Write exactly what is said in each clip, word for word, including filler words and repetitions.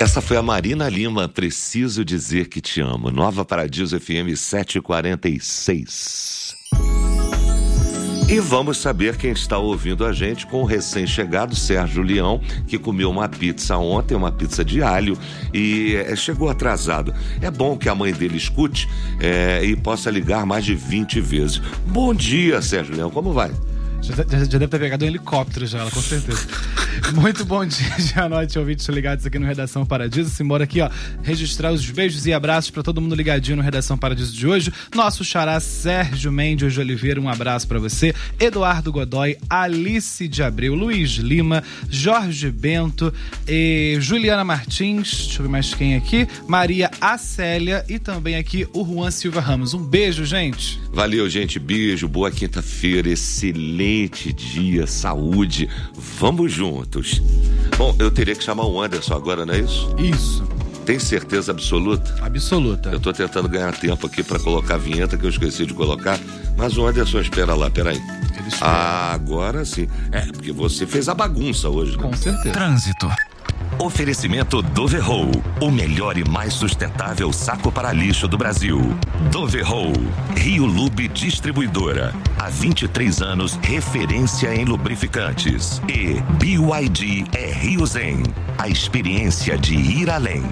Essa foi a Marina Lima, Preciso Dizer Que Te Amo. Nova Paradiso F M setecentos e quarenta e seis. E vamos saber quem está ouvindo a gente com o recém-chegado Sérgio Leão, que comeu uma pizza ontem, uma pizza de alho, e é, chegou atrasado. É bom que a mãe dele escute é, e possa ligar mais de vinte vezes. Bom dia, Sérgio Leão, como vai? Já, já, já deve ter pegado um helicóptero já, ela, com certeza. Muito bom dia, boa noite, ouvintes ligados aqui no Redação Paradiso. Simbora aqui, ó, registrar os beijos e abraços pra todo mundo ligadinho no Redação Paradiso de hoje. Nosso xará Sérgio Mendes de Oliveira, um abraço pra você. Eduardo Godoy, Alice de Abreu, Luiz Lima, Jorge Bento, e Juliana Martins, deixa eu ver mais quem aqui, Maria Acélia e também aqui o Juan Silva Ramos. Um beijo, gente. Valeu, gente, beijo, boa quinta-feira, excelente dia, saúde, vamos juntos. Bom, eu teria que chamar o Anderson agora, não é isso? Isso. Tem certeza absoluta? Absoluta. Eu tô tentando ganhar tempo aqui pra colocar a vinheta que eu esqueci de colocar, mas o Anderson espera lá, peraí. Ah, agora sim. É, porque você fez a bagunça hoje, né? Com certeza. Trânsito. Oferecimento Doverroll, o melhor e mais sustentável saco para lixo do Brasil. Doverroll, Rio Lube Distribuidora. Há vinte e três anos, referência em lubrificantes. E B Y D é Rio Zen, a experiência de ir além.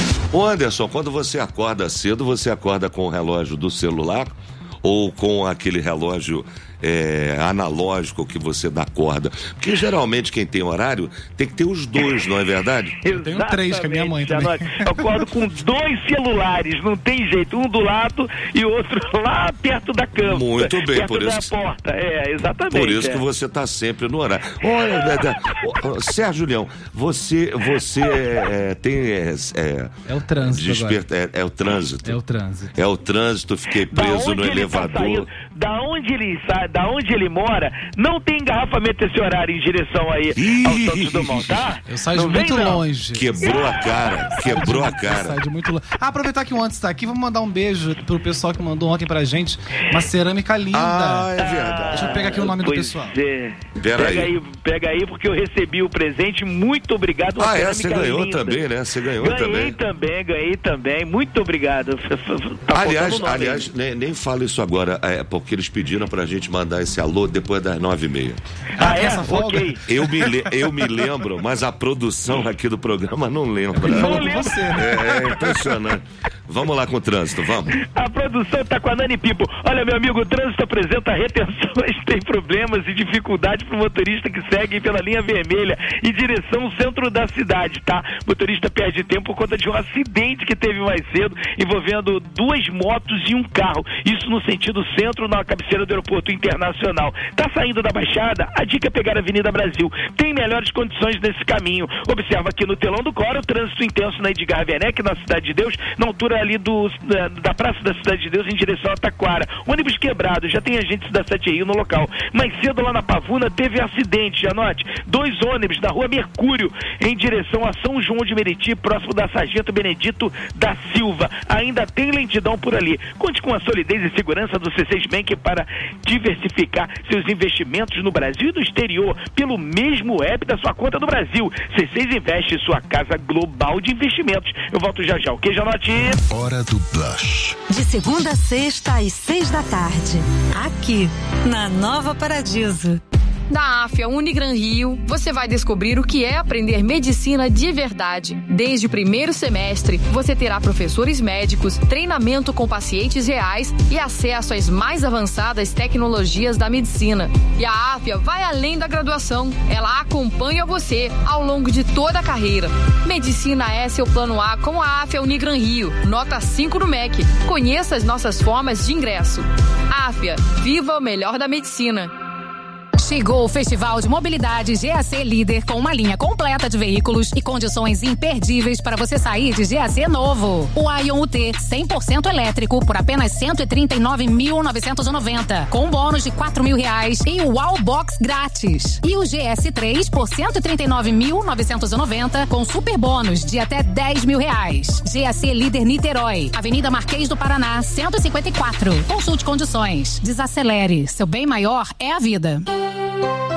Ô Anderson, quando você acorda cedo, você acorda com o relógio do celular ou com aquele relógio É, analógico que você dá corda? Porque geralmente quem tem horário tem que ter os dois, não é verdade? Eu tenho três, que é minha mãe também. Eu acordo com dois celulares, não tem jeito, um do lado e o outro lá perto da cama. Muito bem, perto por da isso. porta, é, exatamente. Por isso é. que você está sempre no horário. Olha, Sérgio Leão, você, você é, tem. É, é, é o trânsito. Desperta, é, é o trânsito. É o trânsito. É o trânsito, fiquei preso no elevador. Tá saindo, da onde ele sai, da onde ele mora, não tem engarrafamento esse horário em direção aí ao Santos Dumont, tá? Eu saio não de muito vem, longe. Quebrou a cara, quebrou a cara. Eu saio de muito longe. Ah, aproveitar que o Antes tá aqui, vamos mandar um beijo pro pessoal que mandou ontem pra gente uma cerâmica linda. Ah, é verdade. Deixa eu pegar aqui o nome pois do pessoal. É. Pera pega aí. aí, pega aí, porque eu recebi o presente, muito obrigado. Uma Ah, é, você ganhou linda. também, né? Você ganhou ganhei também. também, ganhei também, muito obrigado. Tá aliás, nome aliás nem, nem falo isso agora, é porque eles pediram pra gente mandar esse alô depois das nove e meia. Ah, é? Essa folga? Ok. Eu me, le- eu me lembro, mas a produção aqui do programa não lembra. Falou com você, né? É, é impressionante. Vamos lá com o trânsito, vamos. A produção tá com a Nani Pipo. Olha, meu amigo, o trânsito apresenta retenções, tem problemas e dificuldade pro motorista que segue pela linha vermelha em direção ao centro da cidade, tá? O motorista perde tempo por conta de um acidente que teve mais cedo, envolvendo duas motos e um carro. Isso no sentido centro, na cabeceira do aeroporto internacional. Tá saindo da Baixada? A dica é pegar a Avenida Brasil. Tem melhores condições nesse caminho. Observa aqui no telão do Cora o trânsito intenso na Edgar Werneck, na Cidade de Deus, na altura ali do, da, da Praça da Cidade de Deus, em direção a Taquara. Ônibus quebrado, já tem agentes da sete Rio no local. Mais cedo lá na Pavuna teve acidente, anote. Dois ônibus da Rua Mercúrio, em direção a São João de Meriti, próximo da Sargento Benedito da Silva. Ainda tem lentidão por ali. Conte com a solidez e segurança do C seis Bank para diversificar seus investimentos no Brasil e no exterior, pelo mesmo app da sua conta do Brasil. C seis Investe, sua casa global de investimentos. Eu volto já já, ok, Janote? Hora do Blush. De segunda a sexta, às seis da tarde. Aqui, na Nova Paradiso. Da Afia Unigran Rio, você vai descobrir o que é aprender medicina de verdade. Desde o primeiro semestre, você terá professores médicos, treinamento com pacientes reais e acesso às mais avançadas tecnologias da medicina. E a Afia vai além da graduação. Ela acompanha você ao longo de toda a carreira. Medicina é seu plano A com a Afia Unigran Rio. Nota cinco no M E C. Conheça as nossas formas de ingresso. Afia, viva o melhor da medicina. Chegou o Festival de Mobilidade G A C Líder com uma linha completa de veículos e condições imperdíveis para você sair de G A C novo. O Ion U T cem por cento elétrico por apenas cento e trinta e nove mil novecentos e noventa, com bônus de quatro mil reais e o Wallbox grátis. E o G S três por cento e trinta e nove mil novecentos e noventa, com super bônus de até dez mil reais. G A C Líder Niterói, Avenida Marquês do Paraná, cento e cinquenta e quatro. Consulte condições. Desacelere. Seu bem maior é a vida.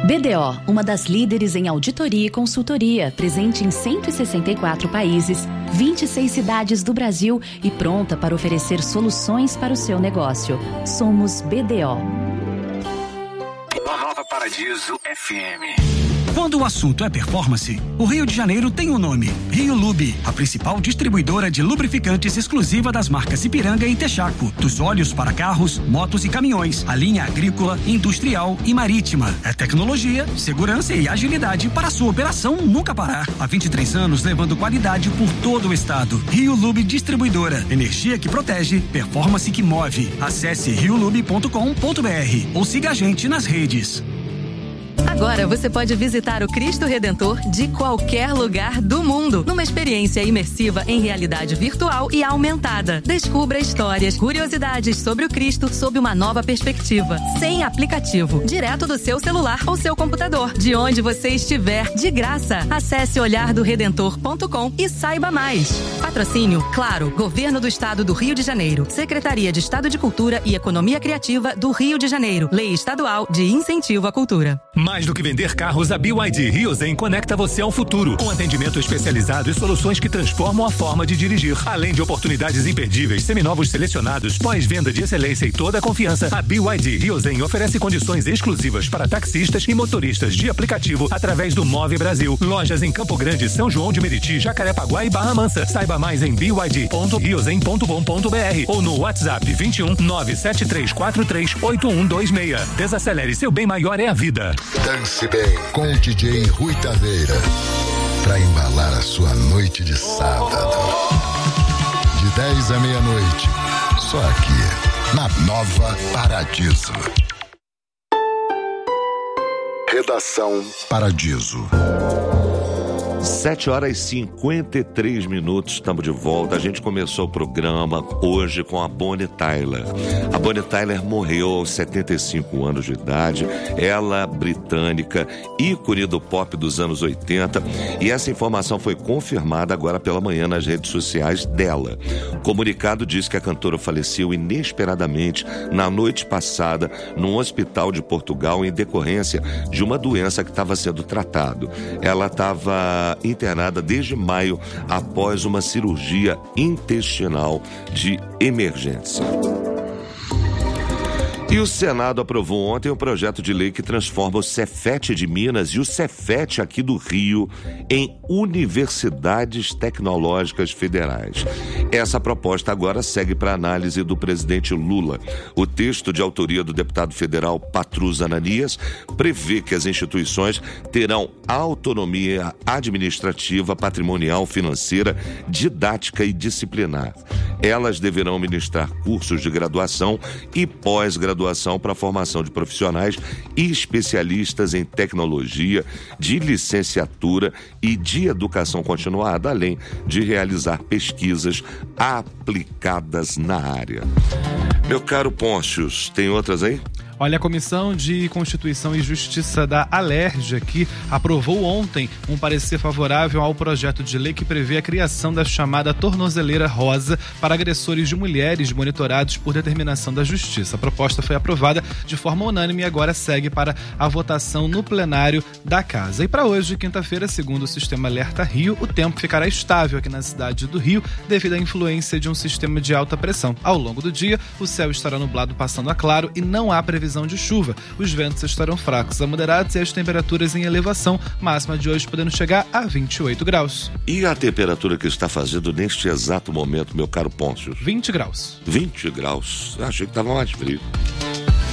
B D O, uma das líderes em auditoria e consultoria, presente em cento e sessenta e quatro países, vinte e seis cidades do Brasil e pronta para oferecer soluções para o seu negócio. Somos B D O. Nova Paradiso F M. Quando o assunto é performance, o Rio de Janeiro tem um nome: Rio Lube, a principal distribuidora de lubrificantes exclusiva das marcas Ipiranga e Texaco. Dos óleos para carros, motos e caminhões, a linha agrícola, industrial e marítima. É tecnologia, segurança e agilidade para a sua operação nunca parar. Há vinte e três anos levando qualidade por todo o estado. Rio Lube Distribuidora. Energia que protege, performance que move. Acesse rio lube ponto com ponto b r ou siga a gente nas redes. Agora você pode visitar o Cristo Redentor de qualquer lugar do mundo, numa experiência imersiva em realidade virtual e aumentada. Descubra histórias, curiosidades sobre o Cristo sob uma nova perspectiva, sem aplicativo, direto do seu celular ou seu computador, de onde você estiver, de graça. Acesse olhar do redentor ponto com e saiba mais. Patrocínio, claro, Governo do Estado do Rio de Janeiro, Secretaria de Estado de Cultura e Economia Criativa do Rio de Janeiro, Lei Estadual de Incentivo à Cultura. Mais do que vender carros, a B Y D Rio Zen conecta você ao futuro, com atendimento especializado e soluções que transformam a forma de dirigir. Além de oportunidades imperdíveis, seminovos selecionados, pós-venda de excelência e toda a confiança, a B Y D Rio Zen oferece condições exclusivas para taxistas e motoristas de aplicativo através do Move Brasil. Lojas em Campo Grande, São João de Meriti, Jacarepaguá e Barra Mansa. Saiba mais em b y d ponto rio zen ponto com ponto b r ou no WhatsApp vinte e um, nove sete três quatro três, oito um dois seis. Desacelere, seu bem maior é a vida. Dance bem com o D J Rui Taveira, pra embalar a sua noite de sábado. De dez à meia-noite, só aqui, na Nova Paradiso. Redação Paradiso. sete horas e cinquenta e três minutos, estamos de volta. A gente começou o programa hoje com a Bonnie Tyler. A Bonnie Tyler morreu aos setenta e cinco anos de idade. Ela, britânica, ícone do pop dos anos oitenta. E essa informação foi confirmada agora pela manhã nas redes sociais dela. O comunicado diz que a cantora faleceu inesperadamente na noite passada num hospital de Portugal em decorrência de uma doença que estava sendo tratado. Ela estava internada desde maio após uma cirurgia intestinal de emergência. E o Senado aprovou ontem um projeto de lei que transforma o Cefet de Minas e o Cefet aqui do Rio em universidades tecnológicas federais. Essa proposta agora segue para análise do presidente Lula. O texto, de autoria do deputado federal Patrus Ananias, prevê que as instituições terão autonomia administrativa, patrimonial, financeira, didática e disciplinar. Elas deverão ministrar cursos de graduação e pós-graduação para a formação de profissionais e especialistas em tecnologia, de licenciatura e de educação continuada, além de realizar pesquisas aplicadas na área. Meu caro Pôncios, tem outras aí? Olha, a Comissão de Constituição e Justiça da Alerj aqui aprovou ontem um parecer favorável ao projeto de lei que prevê a criação da chamada tornozeleira rosa para agressores de mulheres monitorados por determinação da Justiça. A proposta foi aprovada de forma unânime e agora segue para a votação no plenário da Casa. E para hoje, quinta-feira, segundo o Sistema Alerta Rio, o tempo ficará estável aqui na cidade do Rio devido à influência de um sistema de alta pressão. Ao longo do dia, o céu estará nublado passando a claro e não há previsão de chuva. Os ventos estarão fracos a moderados e as temperaturas em elevação, máxima de hoje podendo chegar a vinte e oito graus. E a temperatura que está fazendo neste exato momento, meu caro Pôncio? vinte graus. vinte graus. Achei que estava mais frio.